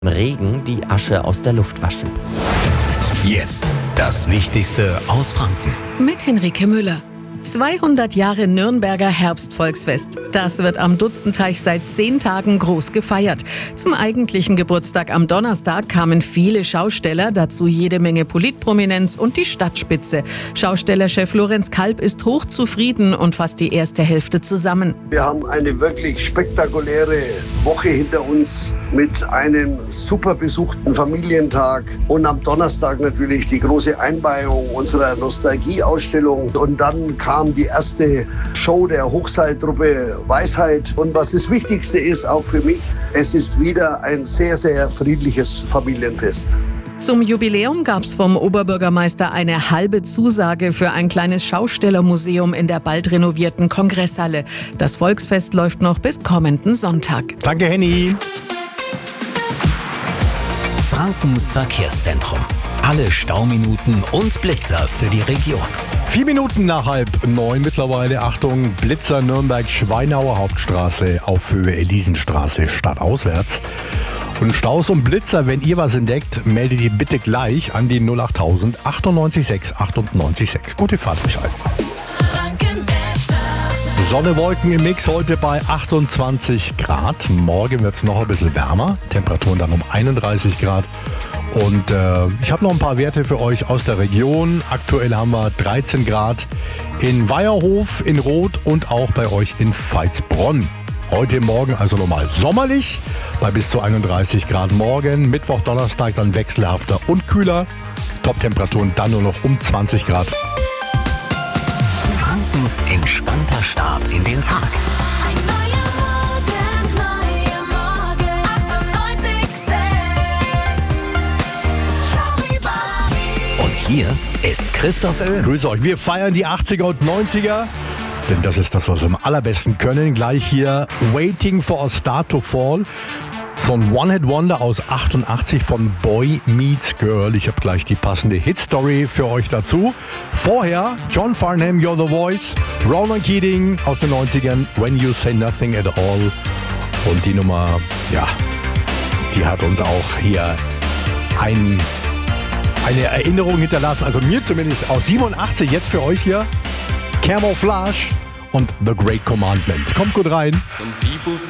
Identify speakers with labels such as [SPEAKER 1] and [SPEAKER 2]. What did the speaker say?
[SPEAKER 1] Regen die Asche aus der Luft waschen.
[SPEAKER 2] Jetzt das Wichtigste aus Franken.
[SPEAKER 3] Mit Henrike Müller. 200 Jahre Nürnberger Herbstvolksfest. Das wird am Dutzendteich seit 10 Tagen groß gefeiert. Zum eigentlichen Geburtstag am Donnerstag kamen viele Schausteller, dazu jede Menge Politprominenz und die Stadtspitze. Schaustellerchef Lorenz Kalb ist hochzufrieden und fasst die erste Hälfte zusammen.
[SPEAKER 4] Wir haben eine wirklich spektakuläre Woche hinter uns mit einem super besuchten Familientag und am Donnerstag natürlich die große Einweihung unserer Nostalgieausstellung. Und dann kam die erste Show der Hochseiltruppe Weisheit. Und was das Wichtigste ist, auch für mich, es ist wieder ein sehr, sehr friedliches Familienfest.
[SPEAKER 3] Zum Jubiläum gab's vom Oberbürgermeister eine halbe Zusage für ein kleines Schaustellermuseum in der bald renovierten Kongresshalle. Das Volksfest läuft noch bis kommenden Sonntag.
[SPEAKER 2] Danke, Henny.
[SPEAKER 5] Frankens Verkehrszentrum. Alle Stauminuten und Blitzer für die Region.
[SPEAKER 2] 4 Minuten nach 8:30 mittlerweile. Achtung, Blitzer Nürnberg-Schweinauer Hauptstraße auf Höhe Elisenstraße stadtauswärts. Und Staus und Blitzer, wenn ihr was entdeckt, meldet ihr bitte gleich an die 08000 98 6 98 6. Gute Fahrt euch allen. Sonne, Wolken im Mix heute bei 28 Grad. Morgen wird es noch ein bisschen wärmer. Temperaturen dann um 31 Grad. Und ich habe noch ein paar Werte für euch aus der Region. Aktuell haben wir 13 Grad in Weierhof, in Roth und auch bei euch in Veitsbronn. Heute Morgen also nochmal sommerlich bei bis zu 31 Grad morgen. Mittwoch, Donnerstag dann wechselhafter und kühler. Top-Temperaturen dann nur noch um 20 Grad.
[SPEAKER 5] Frankens entspannter Start in den Tag.
[SPEAKER 6] Ein neuer Morgen, 98,6. Charivari.
[SPEAKER 5] Und hier ist Christoph Oehlen.
[SPEAKER 2] Grüße euch. Wir feiern die 80er und 90er. Denn das ist das, was wir am allerbesten können. Gleich hier Waiting for a Star to Fall. So ein One-Hit-Wonder aus 88 von Boy Meets Girl. Ich habe gleich die passende Hit-Story für euch dazu. Vorher John Farnham, You're the Voice. Ronan Keating aus den 90ern, When You Say Nothing at All. Und die Nummer, ja, die hat uns auch hier eine Erinnerung hinterlassen. Also mir zumindest aus 87, jetzt für euch hier. Camouflage und The Great Commandment. Kommt gut rein.
[SPEAKER 7] Some people